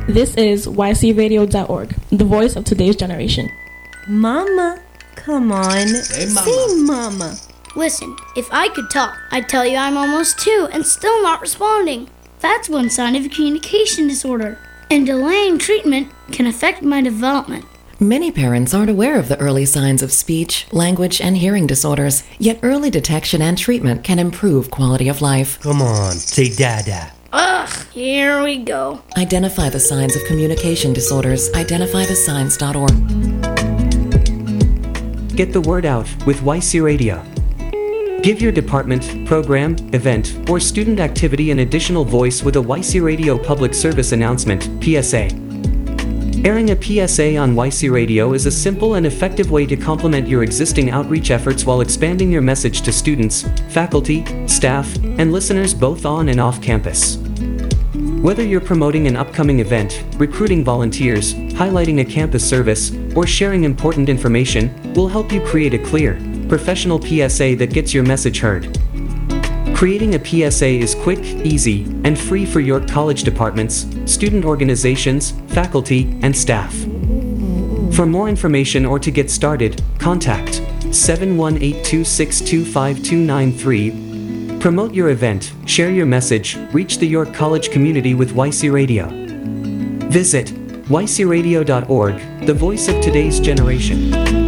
This is ycradio.org, the voice of today's generation. Mama, come on. Say mama. Say mama. Listen, if I could talk, I'd tell you I'm almost 2 and still not responding. That's one sign of a communication disorder, and delaying treatment can affect my development. Many parents aren't aware of the early signs of speech, language, and hearing disorders, yet early detection and treatment can improve quality of life. Come on, say dada. Ugh, here we go. Identify the signs of communication disorders. Identifythesigns.org. Get the word out with YC Radio. Give your department, program, event, or student activity an additional voice with a YC Radio public service announcement, PSA. Airing a PSA on YC Radio is a simple and effective way to complement your existing outreach efforts while expanding your message to students, faculty, staff, and listeners both on and off campus. Whether you're promoting an upcoming event, recruiting volunteers, highlighting a campus service, or sharing important information, we'll help you create a clear, professional PSA that gets your message heard. Creating a PSA is quick, easy, and free for York College departments, student organizations, faculty, and staff. For more information or to get started, contact 718-262-5293. Promote your event, share your message, reach the York College community with YC Radio. Visit ycradio.org, the voice of today's generation.